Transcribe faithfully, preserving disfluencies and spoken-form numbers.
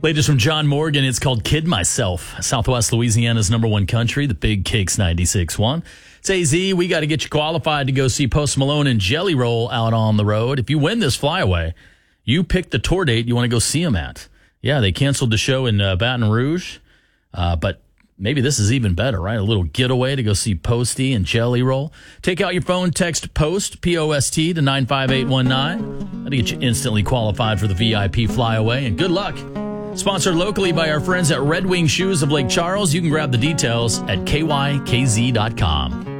Latest from John Morgan. It's called Kid Myself. Southwest Louisiana's number one country, the Big Kicks ninety-six point one. It's A Z. We got to get you qualified to go see Post Malone and Jelly Roll out on the road. If you win this flyaway, you pick the tour date you want to go see them at. Yeah, they canceled the show in uh, Baton Rouge, uh, but maybe this is even better, right? A little getaway to go see Posty and Jelly Roll. Take out your phone, text POST, P O S T, to nine five eight one nine. That'll get you instantly qualified for the V I P flyaway, and good luck. Sponsored locally by our friends at Red Wing Shoes of Lake Charles. You can grab the details at K Y K Z dot com.